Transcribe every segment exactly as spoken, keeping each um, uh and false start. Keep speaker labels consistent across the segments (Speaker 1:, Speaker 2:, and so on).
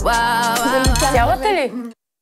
Speaker 1: Цялата ли?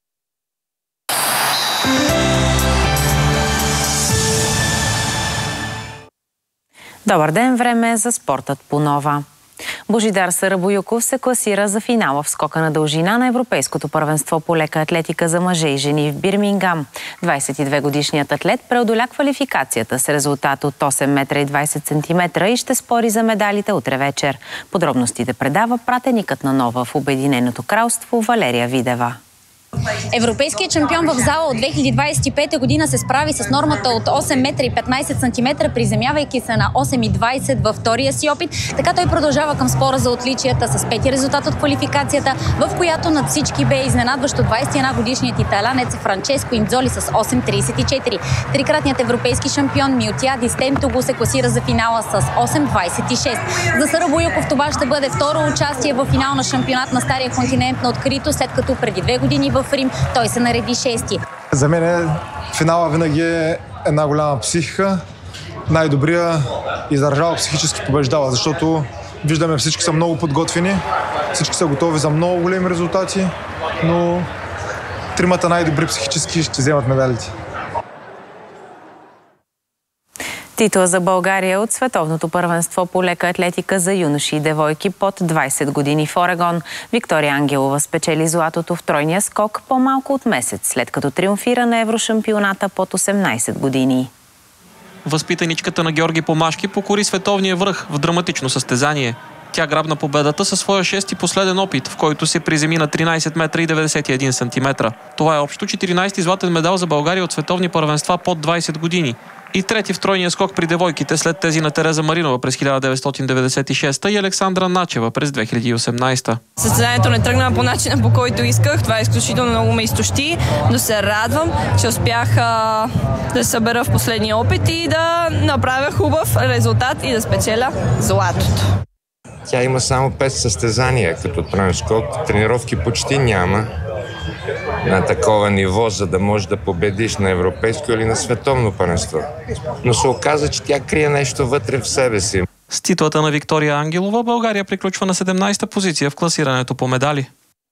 Speaker 1: Добър ден, време е за спортът по Нова. Божидар Сарабоюков се класира за финала в скока на дължина на Европейското първенство по лека атлетика за мъже и жени в Бирмингам. двадесет и две годишният атлет преодоля квалификацията с резултат от осем метра и двадесет сантиметра и ще спори за медалите утре вечер. Подробностите предава пратеникът на Нова в Обединеното кралство Валерия Видева.
Speaker 2: Европейският чемпион в зала от две хиляди двадесет и пета година се справи с нормата от осем метра и петнадесет сантиметра, приземявайки се на осем и двадесет във втория си опит. Така той продължава към спора за отличията с пети резултат от квалификацията, в която над всички бе изненадващо двадесет и една годишният италянец Франческо Индзоли с осем тридесет и четири. Трикратният европейски шампион Миотиади Стемтогу се класира за финала с осем двадесет и шест. За Сарабоюков това ще бъде второ участие в финал на шампионат на Стария континент на открито, след като преди две години в Рим той се нареди шести.
Speaker 3: За мен финала винаги е една голяма психика. Най-добрия издържава психически побеждава, защото виждаме всички са много подготвени, всички са готови за много големи резултати, но тримата най-добри психически ще вземат медалите.
Speaker 1: Титла за България от световното първенство по лека атлетика за юноши и девойки под двадесет години в Орегон. Виктория Ангелова спечели златото в тройния скок по-малко от месец, след като триумфира на еврошампионата под осемнадесет години.
Speaker 4: Възпитаничката на Георги Помашки покори световния връх в драматично състезание. Тя грабна победата със своя шести последен опит, в който се приземи на тринадесет метра и деветдесет и един сантиметра. Това е общо четиринадесети златен медал за България от световни първенства под двадесет години. И трети в тройния скок при девойките след тези на Тереза Маринова през хиляда деветстотин деветдесет и шеста и Александра Начева през две хиляди и осемнадесета.
Speaker 5: Състезанието не тръгна по начина, по който исках. Това изключително много ме изтощи, но се радвам, че успях а, да се събера в последния опит и да направя хубав резултат и да спечеля златото.
Speaker 6: Тя има само пет състезания като троен скок. Тренировки почти няма на такова ниво, за да можеш да победиш на европейско или на световно първенство. Но се оказа, че тя крие нещо вътре в себе си.
Speaker 4: С титлата на Виктория Ангелова България приключва на седемнадесета позиция в класирането по медали.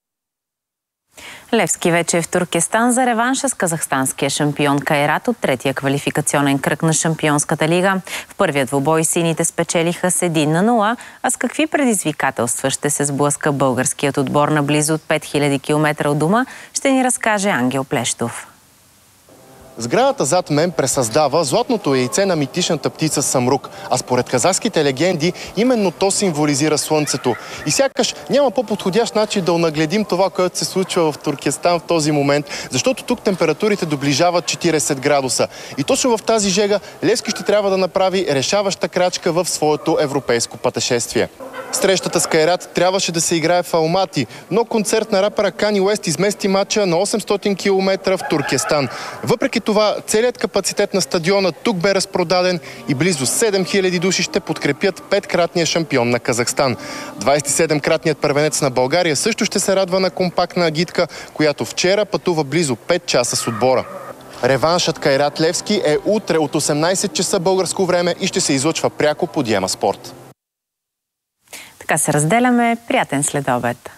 Speaker 1: Левски вече е в Туркестан за реванша с казахстанския шампион Кайрат от третия квалификационен кръг на Шампионската лига. В първия двубой сините спечелиха с един на нула, а с какви предизвикателства ще се сблъска българският отбор на близо от пет хиляди километра от дома, ще ни разкаже Ангел Плещов.
Speaker 7: Сградата зад мен пресъздава златното яйце на митичната птица Самрук, а според казахските легенди именно то символизира слънцето. И сякаш няма по-подходящ начин да онагледим това, което се случва в Туркестан в този момент, защото тук температурите доближават четиридесет градуса. И точно в тази жега Левски ще трябва да направи решаваща крачка в своето европейско пътешествие. Срещата с Кайрат трябваше да се играе в Алмати, но концерт на рапъра Кани Уест измести матча на осемстотин километра в Туркестан. Въпреки това, целият капацитет на стадиона тук бе разпродаден и близо седем хиляди души ще подкрепят петкратния шампион на Казахстан. двадесет и седемкратният първенец на България също ще се радва на компактна агитка, която вчера пътува близо пет часа с отбора. Реваншът Кайрат Левски е утре от осемнадесет часа българско време и ще се излъчва пряко по Диема Спорт.
Speaker 1: Така се разделяме. Приятен следобед!